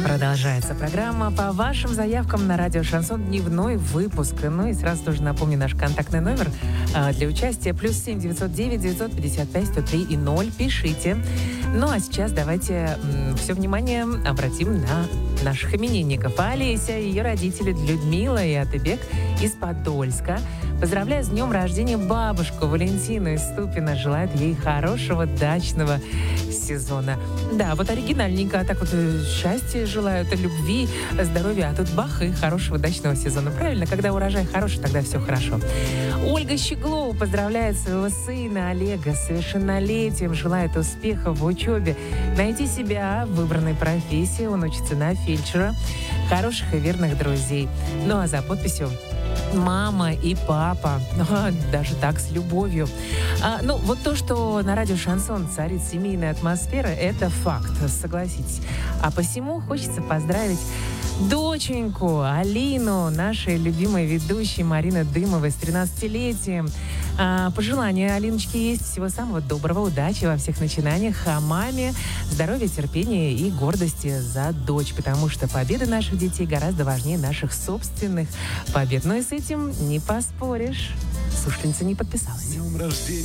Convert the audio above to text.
Продолжается программа по вашим заявкам на радио «Шансон», дневной выпуск. Ну и сразу тоже напомню наш контактный номер для участия. +7 909 955 103 и 0. Пишите. Ну а сейчас давайте все внимание обратим на наших именинников. Олеся, ее родители Людмила и Атыбек из Подольска. Поздравляю с днем рождения бабушку Валентину из Ступино. Желает ей хорошего дачного сезона. Да, вот оригинальненько. Так вот счастья желают, любви, здоровья. А тут бах, и хорошего дачного сезона. Правильно? Когда урожай хороший, тогда все хорошо. Ольга Щеглова поздравляет своего сына Олега с совершеннолетием. Желает успехов в учебе. Найти себя в выбранной профессии. Он учится на фельдшера. Хороших и верных друзей. Ну а за подписью мама и папа. Даже так, с любовью. Ну, вот то, что на радио «Шансон» царит семейная атмосфера, это факт, согласитесь. А посему хочется поздравить доченьку Алину, нашей любимой ведущей Марины Дымовой с 13-летием. Пожелания Алиночке есть: всего самого доброго, удачи во всех начинаниях, а маме здоровья, терпения и гордости за дочь, потому что победы наших детей гораздо важнее наших собственных побед. Но и с этим не поспоришь. Слушательница не подписалась.